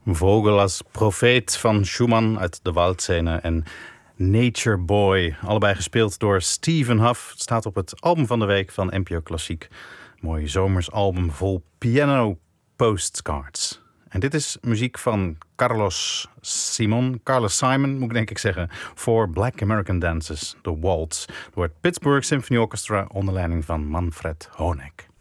Vogel als profeet van Schumann uit de Waldscene en Nature Boy, allebei gespeeld door Stephen Huff, staat op het album van de week van NPO Klassiek. Mooi zomersalbum vol piano postcards. En dit is muziek van Carlos Simon moet ik denk ik zeggen, voor Black American Dances, The Waltz, door het Pittsburgh Symphony Orchestra onder leiding van Manfred Honeck.